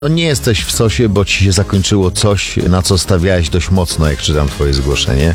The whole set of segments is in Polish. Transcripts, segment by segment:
No nie jesteś w sosie, bo ci się zakończyło coś, na co stawiałeś dość mocno, jak czytam twoje zgłoszenie.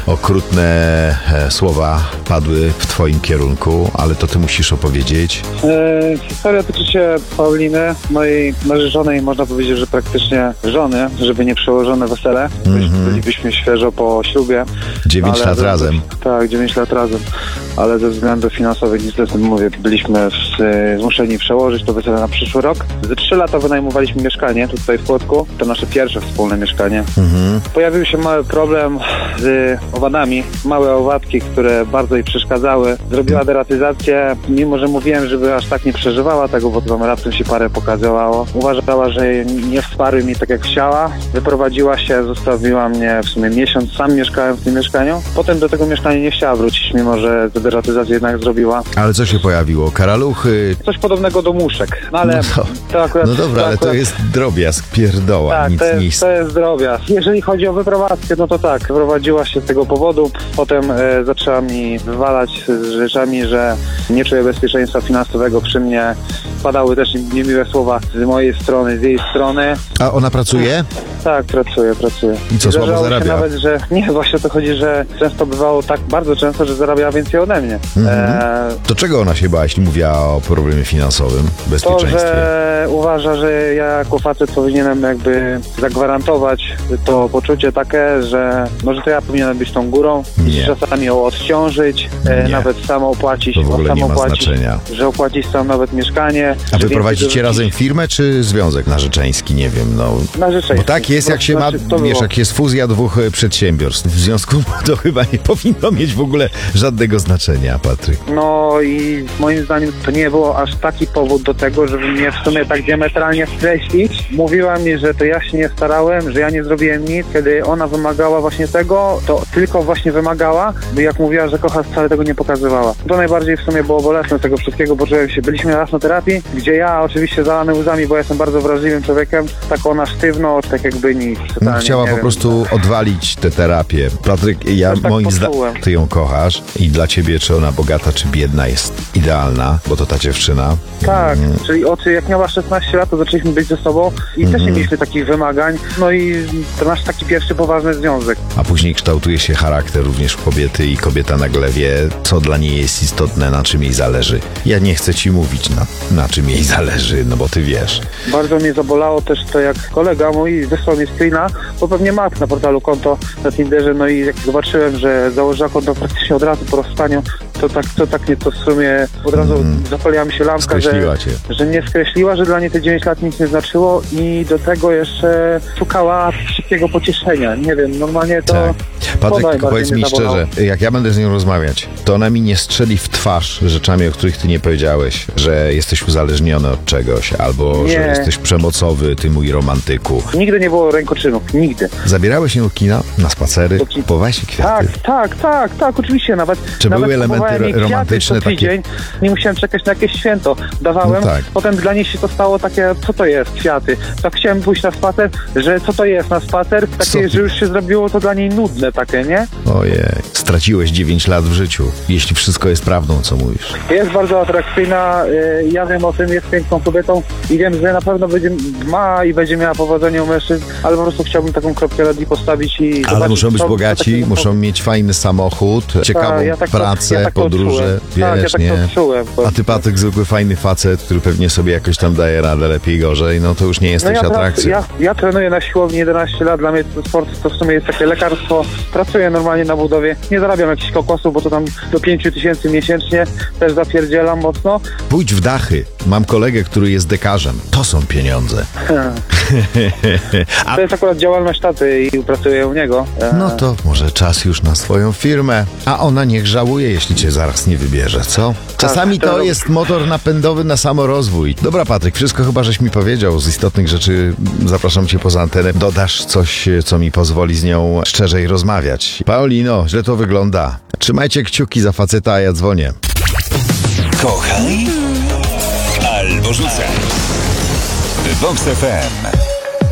Okrutne słowa padły w twoim kierunku, ale to ty musisz opowiedzieć. Historia dotyczy Pauliny, mojej narzeczonej, można powiedzieć, że praktycznie żony, żeby nie przełożone wesele. Bylibyśmy świeżo po ślubie. 9 lat razem. Tak, 9 lat razem, ale ze względów finansowych niestety, mówię, byliśmy zmuszeni przełożyć to wesele na przyszły rok. Ze 3 lata wynajmowaliśmy mieszkanie tutaj w Płocku, to nasze pierwsze wspólne mieszkanie. Pojawił się mały problem z owadami, małe owadki, które bardzo jej przeszkadzały. Zrobiła deratyzację, mimo że mówiłem, żeby aż tak nie przeżywała tego, bo tam raptem się parę pokazywało. Uważała, że nie wsparły mi tak jak chciała. Wyprowadziła się, zostawiła mnie w sumie miesiąc, sam mieszkałem w tym mieszkaniu. Potem do tego mieszkania nie chciała wrócić, mimo że deratyzację jednak zrobiła. Ale co się pojawiło? Karaluchy? Coś podobnego do muszek, no ale to akurat... No dobra, ale to jest drobiazg, pierdoła, tak, nic. To jest drobiazg. Jeżeli chodzi o wyprowadzkę, no to tak, wyprowadziła się z tego powodu. Potem zaczęła mi wywalać z rzeczami, że nie czuję bezpieczeństwa finansowego przy mnie. Padały też niemiłe słowa z mojej strony, z jej strony. A ona pracuje? Tak, pracuje. I co, słabo zarabia? Nawet, że nie, właśnie o to chodzi, że często bywało tak bardzo często, że zarabiała więcej ode mnie. To czego ona się bała, jeśli mówiła o problemie finansowym, bezpieczeństwie? To, że uważa, że ja jako facet powinienem jakby zagwarantować to poczucie takie, że może to ja powinienem być tą górą, czasami ją odciążyć, nawet sam opłacić. To w ogóle nie ma znaczenia. Że opłacić sam nawet mieszkanie. A wy prowadzicie razem firmę, czy związek narzeczeński? Nie wiem, no. Narzeczeński. Bo tak jest, jak się ma, wiesz, jak jest fuzja dwóch przedsiębiorstw. W związku to chyba nie powinno mieć w ogóle żadnego znaczenia, Patryk. No i moim zdaniem to nie było aż taki powód do tego, żeby mnie w sumie tak diametralnie skreślić. Mówiła mi, że to ja się nie starałem, że ja nie zrobiłem nic. Kiedy ona wymagała właśnie tego, to tylko właśnie wymagała, bo jak mówiła, że kocha, wcale tego nie pokazywała. To najbardziej w sumie było bolesne tego wszystkiego, bo czułem się, byliśmy raz na terapii, gdzie ja oczywiście zalany łzami, bo ja jestem bardzo wrażliwym człowiekiem, tak ona sztywno, tak jakby nic. No, chciała po prostu odwalić tę terapię. Patryk, moim zdaniem, ty ją kochasz i dla ciebie, czy ona bogata, czy biedna, jest idealna, bo to ta dziewczyna. Tak, czyli jak miała 16 lat, to zaczęliśmy być ze sobą i też nie mieliśmy takich wymagań, no i to nasz taki pierwszy poważny związek. A później kształtuje się charakter również kobiety i kobieta nagle wie, co dla niej jest istotne, na czym jej zależy. Ja nie chcę ci mówić, na czym jej zależy, no bo ty wiesz. Bardzo mnie zabolało też to, jak kolega mój wysłał mi screena, bo pewnie ma na portalu konto na Tinderze, no i jak zobaczyłem, że założyła konto praktycznie od razu po rozstaniu, to tak mnie to w sumie od razu zapaliła mi się lampka, że nie skreśliła, że dla niej te 9 lat nic nie znaczyło i do tego jeszcze szukała szybkiego pocieszenia. Nie wiem, normalnie to... Tak. Patryk, powiedz mi szczerze, jak ja będę z nią rozmawiać, to ona mi nie strzeli w twarz rzeczami, o których ty nie powiedziałeś, że jesteś uzależniony od czegoś, albo że jesteś przemocowy, ty mój romantyku. Nigdy nie było rękoczynów, nigdy. Zabierałeś się do kina, na spacery, kupowałeś kwiaty? Tak, oczywiście, nawet... Czy były elementy romantyczne takie? Dzień, nie musiałem czekać na jakieś święto. Dawałem, potem dla niej się to stało takie, co to jest, kwiaty. Tak chciałem pójść na spacer, że co to jest na spacer, takie, że już się zrobiło to dla niej nudne takie, nie? Ojej, straciłeś 9 lat w życiu, jeśli wszystko jest prawdą, co mówisz. Jest bardzo atrakcyjna, ja wiem o tym, jest piękną kobietą i wiem, że na pewno będzie miała powodzenie u mężczyzn, ale po prostu chciałbym taką kropkę nad i postawić i... Ale muszą być bogaci, muszą mieć fajny samochód, ciekawą pracę, podróże, wiesz, nie? A ty, Patryk, zwykły fajny facet, który pewnie sobie jakoś tam daje radę lepiej, gorzej, no to już nie jesteś atrakcją. Ja trenuję na siłowni 11 lat, dla mnie sport to w sumie jest takie lekarstwo. Pracuję normalnie na budowie, nie zarabiam jakichś kokosów, bo to tam do 5000 miesięcznie, też zapierdzielam mocno. Pójdź w dachy. Mam kolegę, który jest dekarzem. To są pieniądze. To jest akurat działalność taty i pracuję u niego. No to może czas już na swoją firmę. A ona niech żałuje, jeśli cię zaraz nie wybierze, co? Czasami to jest motor napędowy na samorozwój. Dobra, Patryk, wszystko chyba żeś mi powiedział. Z istotnych rzeczy zapraszam cię poza antenę. Dodasz coś, co mi pozwoli z nią szczerzej rozmawiać. Paulino, źle to wygląda. Trzymajcie kciuki za faceta, a ja dzwonię. Kochaj albo rzucaj. Vox FM.